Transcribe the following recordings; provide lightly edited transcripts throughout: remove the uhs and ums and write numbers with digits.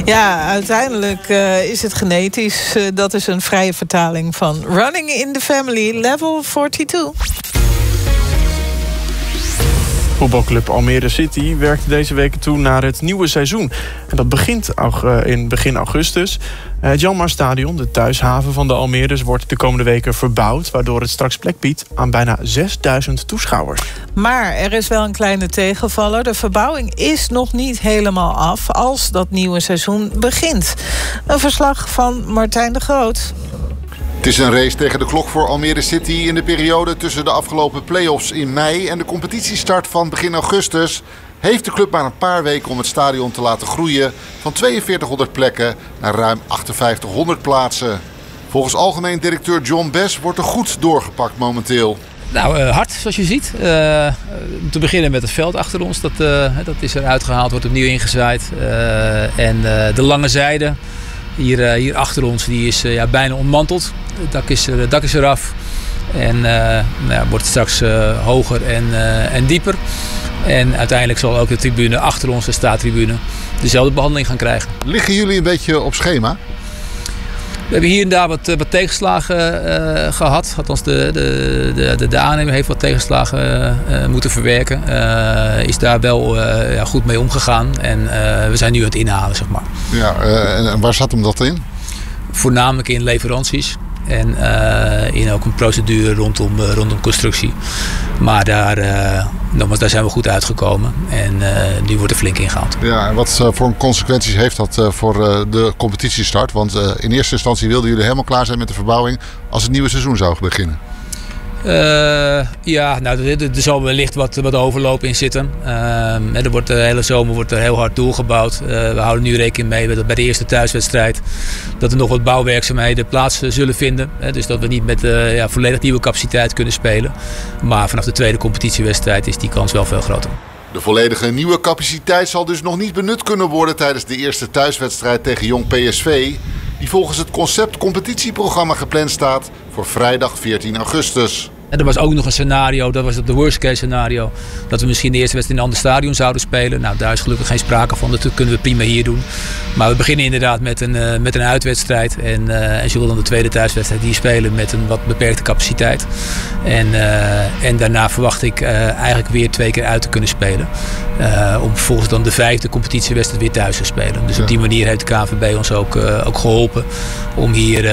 Ja, uiteindelijk is het genetisch. Dat is een vrije vertaling van Running in the Family, level 42. Voetbalclub Almere City werkt deze week toe naar het nieuwe seizoen. En dat begint in begin augustus. Het Janmaat Stadion, de thuishaven van de Almeerders, wordt de komende weken verbouwd, waardoor het straks plek biedt aan bijna 6000 toeschouwers. Maar er is wel een kleine tegenvaller. De verbouwing is nog niet helemaal af als dat nieuwe seizoen begint. Een verslag van Martijn de Groot. Het is een race tegen de klok voor Almere City in de periode tussen de afgelopen play-offs in mei en de competitiestart van begin augustus. Heeft de club maar een paar weken om het stadion te laten groeien van 4200 plekken naar ruim 5800 plaatsen. Volgens algemeen directeur John Bes wordt er goed doorgepakt momenteel. Nou, hard zoals je ziet. Om te beginnen met het veld achter ons. Dat is eruit gehaald, wordt opnieuw ingezaaid. En de lange zijde hier achter ons die is bijna ontmanteld. Het dak is eraf. En wordt straks hoger en dieper. En uiteindelijk zal ook de tribune achter ons, de staattribune, dezelfde behandeling gaan krijgen. Liggen jullie een beetje op schema? We hebben hier en daar wat tegenslagen gehad. Althans, de aannemer heeft wat tegenslagen moeten verwerken. Is daar wel goed mee omgegaan. En we zijn nu aan het inhalen, zeg maar. Ja, en waar zat hem dat in? Voornamelijk in leveranties. En in ook een procedure rondom constructie. Maar daar zijn we goed uitgekomen. En nu wordt er flink ingehaald. Ja, en wat voor consequenties heeft dat voor de competitiestart? Want in eerste instantie wilden jullie helemaal klaar zijn met de verbouwing als het nieuwe seizoen zou beginnen. Er zal wellicht wat overloop in zitten. De hele zomer wordt er heel hard doorgebouwd. We houden nu rekening mee dat bij de eerste thuiswedstrijd dat er nog wat bouwwerkzaamheden plaats zullen vinden. Dus dat we niet met volledig nieuwe capaciteit kunnen spelen. Maar vanaf de tweede competitiewedstrijd is die kans wel veel groter. De volledige nieuwe capaciteit zal dus nog niet benut kunnen worden tijdens de eerste thuiswedstrijd tegen Jong PSV. Die volgens het concept competitieprogramma gepland staat voor vrijdag 14 augustus. Er was ook nog een scenario, dat was het de worst case scenario, dat we misschien de eerste wedstrijd in een ander stadion zouden spelen. Nou, daar is gelukkig geen sprake van, dat kunnen we prima hier doen. Maar we beginnen inderdaad met een uitwedstrijd en zullen dan de tweede thuiswedstrijd hier spelen met een wat beperkte capaciteit. En daarna verwacht ik eigenlijk weer 2 keer uit te kunnen spelen. Om vervolgens dan de 5e competitiewedstrijd weer thuis te spelen. Dus op die manier heeft de KNVB ons ook geholpen om hier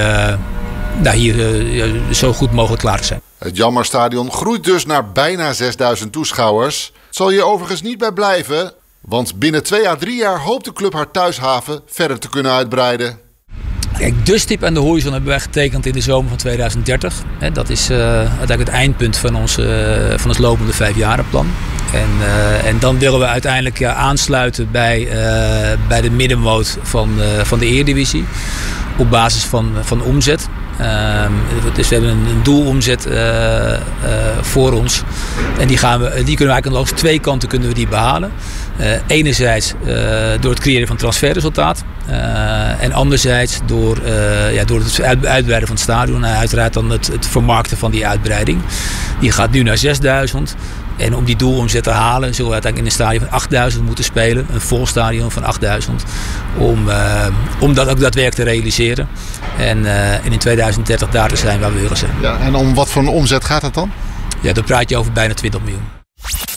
zo goed mogelijk klaar te zijn. Het Janmaat Stadion groeit dus naar bijna 6000 toeschouwers. Het zal hier overigens niet bij blijven, want binnen 2 à 3 jaar hoopt de club haar thuishaven verder te kunnen uitbreiden. Kijk, de stip aan de horizon hebben wij getekend in de zomer van 2030. Dat is uiteindelijk het eindpunt van ons lopende 5-jarenplan. En dan willen we uiteindelijk aansluiten bij de middenmoot van de Eredivisie op basis van omzet. Dus we hebben een doelomzet voor ons. En die kunnen we eigenlijk langs 2 kanten kunnen we die behalen. Enerzijds door het creëren van transferresultaat. En anderzijds door het uitbreiden van het stadion. En uiteraard dan het vermarkten van die uitbreiding. Die gaat nu naar 6000. En om die doelomzet te halen zullen we uiteindelijk in een stadion van 8000 moeten spelen. Een vol stadion van 8000. Om dat ook daadwerkelijk te realiseren. En in 2030 daar te zijn waar we willen zijn. Ja, en om wat voor een omzet gaat het dan? Ja, dan praat je over bijna 20 miljoen.